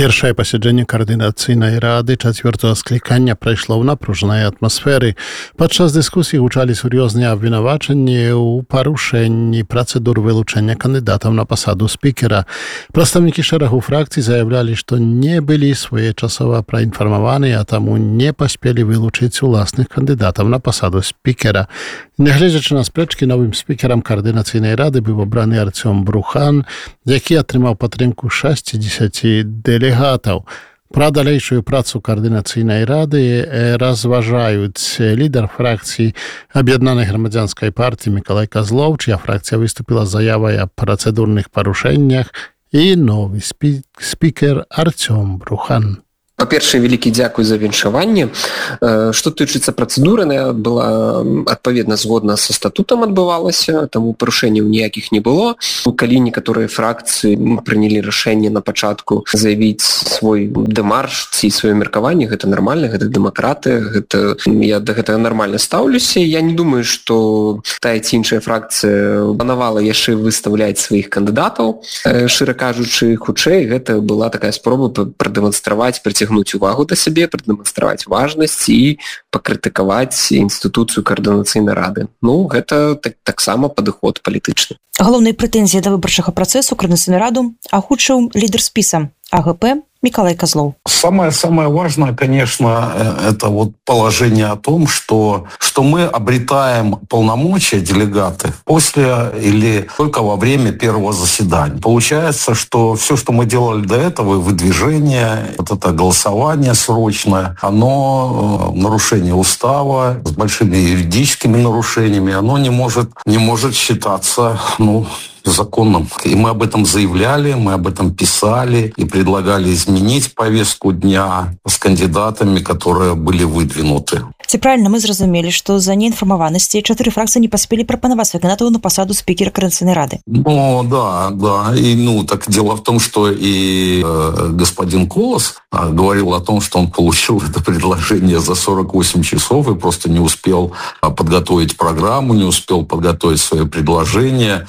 Першае пасяджэнне каардынацыйнай рады 4-го склікання прайшло ў напружанай атмасферы. Падчас дыскусіі гучалі сур'ёзныя абвінавачанні ў парушэнні працэдур вылучэння кандыдатаў на пасаду спікера. Прадстаўнікі шэрагу фракцый заявлялі, што не былі своечасова праінфармаваныя, а таму не паспелі вылучыць уласных кандыдатаў на пасаду спікера. Нягледзячы на спрэчкі, новым спікерам каардынацыйнай рады быў абраны Артём Брухан, які атрымаў падтрымку 60 дэлегатаў. Пра далейшую працу каардынацыйнай рады разважаюць лідар фракцыі Аб'яднанай грамадзянскай партыі Мікалай Казлоў, чыя фракцыя выступіла з заявай аб працэдурных парушэннях, і новы спікер Артём Брухан. Па-першае, вялікі дзякуй за віншаванне. Што тычыцца працэдуры, яна была адпаведна згодна са статутам адбывалася, таму парушэнняў ніякіх не было. Калі некаторыя фракцыі прынялі рашэнне на пачатку заявіць свой дэмарш ці сваё меркаванне, гэта нармальна, гэта дэмакратыя, я да гэтага нармальна стаўлюся. Я не думаю, што тая ці іншая фракцыя планавала яшчэ выстаўляць сваіх кандыдатаў. Шчыра кажучы, хутчэй, гэта была такая спроба прадэманстраваць, прыцягнуць увагу да сябе, прадэманстраваць важнасць і пакрытыкаваць інстытуцыю каардынацыйнай рады. Гэта таксама падыход палітычны. Галоўныя прэтэнзіі да выбарчага працэсу каардынацыйнай рады агучыў лідар спіса АГП Миколай Козлов. Самое важное, конечно, это положение о том, что мы обретаем полномочия делегаты после или только во время первого заседания. Получается, что все, что мы делали до этого, выдвижение, это голосование срочное, оно нарушение устава с большими юридическими нарушениями, оно не может считаться, законным. И мы об этом заявляли, мы об этом писали и предлагали изменить повестку дня с кандидатами, которые были выдвинуты. Ці правильно мы зразумелі, што за неінфармаванасці 4 фракцыі не паспелі прапанаваць сваіх кандыдатаў на пасаду спікера Каардынацыйнай рады? Да. И, так дело в том, что и господин Колос говорил о том, что он получил это предложение за 48 часов и просто не успел подготовить программу, не успел подготовить свое предложение.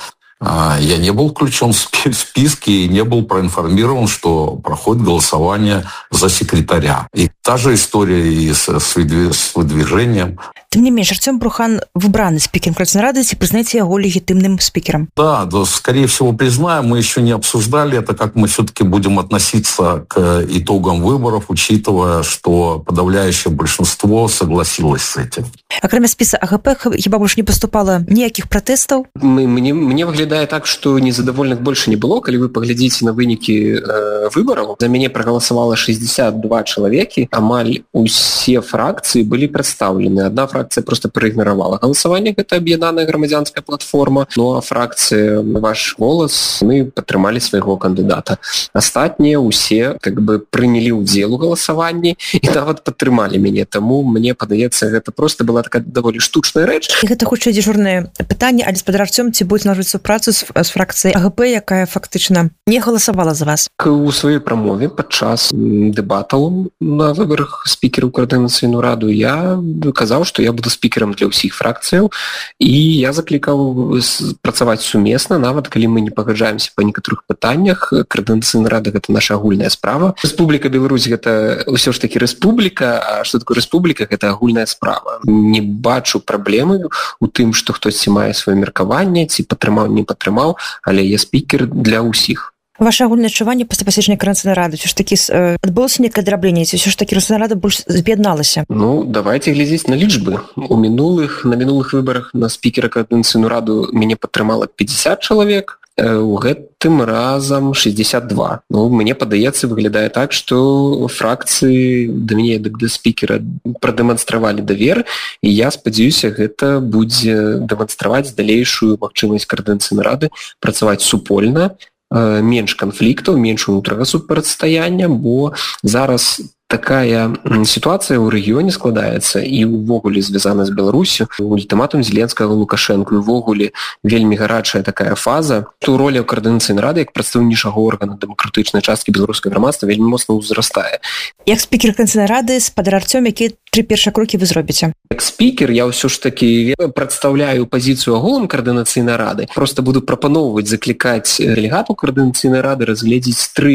Я не был включен в списки и не был проинформирован, что проходит голосование за секретаря. И та же история и с выдвижением. Тем не менее, Артём Брухан выбраны спикером Каардынацыйнай рады, и признаете его легитимным спикером? Да, скорее всего, признаем. Мы еще не обсуждали это, как мы все-таки будем относиться к итогам выборов, учитывая, что подавляющее большинство согласилось с этим. Акрамя списа АГП, хіба больше не поступало ніякіх пратэстаў? Мне выглядае так, што незадаволеных больше не было. Калі вы паглядзіце на вынікі выбораў, за мяне прагаласавала 62 чалавекі, амаль усе фракцыі былі прадстаўлены. Одна фракцыя просто проигноровала голосование, гэта Аб'яднаная грамадзянская платформа, а фракцыя «Ваш голас» мы падтрымалі свайго кандыдата. Астатнія усе прынялі ўдзел у галасаванні і нават падтрымалі мяне, таму мне падаецца, гэта просто была такая даволі штучная рэч. І гэта хутчэй дзяжурнае пытанне, але спадар Артём, ці будзе налажыць супрацу з фракцыяй АГП, якая фактычна не галасавала за вас? У сваёй прамове падчас дэбатаў на выбарах спікераў Каардынацыйную раду я казаў, што я буду спікерам для ўсіх фракцыяў, і я заклікаў працаваць сумесна, нават калі мы не пагаджаемся па некаторых пытаннях. Каардынацыйная рада — гэта наша агульная справа. Рэспубліка Беларусь — гэта ўсё ж такі рэспубліка, а што такое рэспубліка? Гэта агульная справа. Не бачу праблемы у тым, што хтосьці мае сваё меркаванне, ці падтрымаў, не падтрымаў, але я спікер для ўсіх. Ваше агульнае адчуванне пасля пасяджэння Каардынацыйнай рады, ўсё ж такі адбылося некае драбленне, ці ўсё ж такі Каардынацыйная рада больш зб'ядналася? Давайте глядзець на лічбы. На мінулых выбарах на спікера Каардынацыйную раду мяне падтрымала 50 чалавек, у гэтым разам 62. Мне падаецца, выглядае так, што фракцыі да мяне, да спікера прадэманстравалі давер, і я спадзяюся, гэта будзе дэманстраваць далейшую магчымасць Каардынацыйнай рады працаваць супольна, менш канфліктаў, менш унутранага супрацьстаяння, бо зараз такая сітуацыя ў рэгіёне складаецца і ўвогуле звязана з Беларусю. Ультыматум Зеленскага Лукашэнку, увогуле вельмі гарачая такая фаза, што роля Каардынацыйнай рады як прадстаўнічага органа дэмакратычнай часткі беларускага грамадства вельмі моцна ўзрастае. Як спікер Каардынацыйнай рады, спадар Артём, якія 3 першыя крокі вы зробіце? Як спікер я ўсё ж такі прадстаўляю пазіцыю агулам Каардынацыйнай рады. Просто буду прапаноўваць, заклікаць дэлегатаў Каардынацыйнай рады разгледзець 3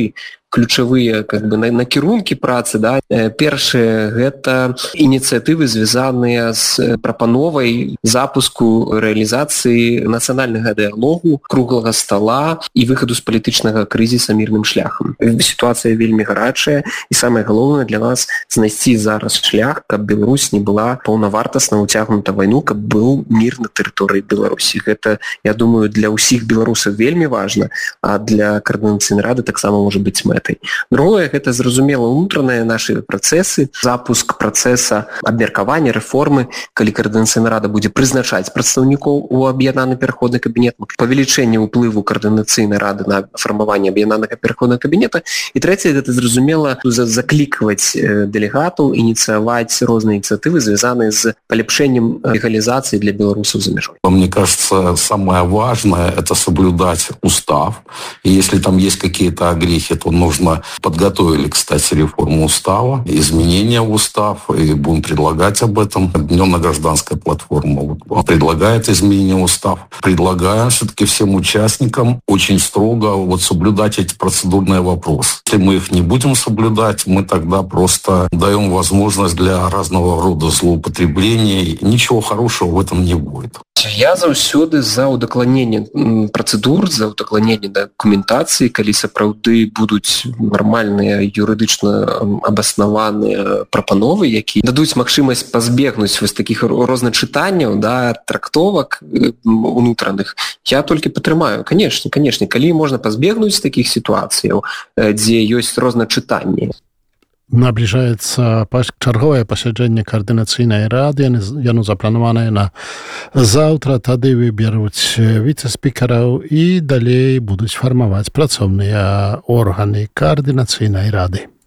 ключавыя накірункі працы, да. Першае гэта ініцыятывы, звязаныя з прапановай запуску рэалізацыі нацыянальнага дыялогу, круглага стола і выхаду з палітычнага крызіса мірным шляхам. Сітуацыя вельмі гарачая, і самае галоўнае для нас знайсці зараз шлях, каб Беларусь не была паўнавартасна ўцягнута вайну, каб быў мір на тэрыторыі Беларусі. Гэта, я думаю, для ўсіх беларусаў вельмі важна, а для Координацыйнай рады таксама можа быць мэтай. Другое, гэта зразумела унутраныя нашы працэсы, запуск працэса абмеркавання, рэформы, калі Координацыйная рада будзе прызначаць прадстаўнікоў у аб'яднаны пераходны кабінет, павелічэнне ўплыву Координацыйнай рады на фармаванне аб'яднанага пераходнага кабінета. І трэцяе, гэта зразумела заклікваць дэлегатаў, ініцыяваць розныя ініцыятывы, звязаныя з паляпшэннем легалізацыі для беларусаў за мяжой. Мне кажется, самое важное – это соблюдать устав. И если там есть какие-то огрехи, то нужно... Подготовили, кстати, реформу устава, изменения в устав, и будем предлагать об этом. Объединенная гражданская платформа предлагает изменения в устав. Предлагаем все-таки всем участникам очень строго соблюдать эти процедурные вопросы. Если мы их не будем соблюдать, мы тогда просто даем возможность для разного рода злоупотреблений. Ничего хорошего в этом не будет. Я заўсёды за ўдакладненне працэдур, за ўдакладненне дакументацыі, калі сапраўды будуць нармальныя юрыдычна абаснаваныя прапановы, якія дадуць магчымасць пазбегнуць вось такіх розначытанняў, да, трактовак унутраных. Я толькі падтрымаю. Канешне, калі можна пазбегнуць такіх сітуацыяў, дзе ёсць розначытанні. Наближаецца чарговае пасяджэнне Координацыйнай рады, яно запланаванае на заўтра, тады выберуць віцэ-спікераў і далей будуць фармаваць працоўныя органы Координацыйнай рады.